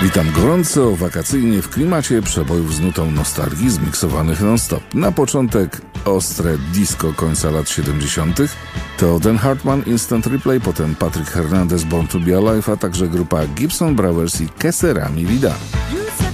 Witam gorąco, wakacyjnie w klimacie przebojów z nutą nostalgii zmiksowanych non-stop. Na początek ostre disco końca lat 70. To Dan Hartman Instant Replay, potem Patrick Hernandez Born to be Alive, a także grupa Gibson Brothers i Que Sera Mi Vida.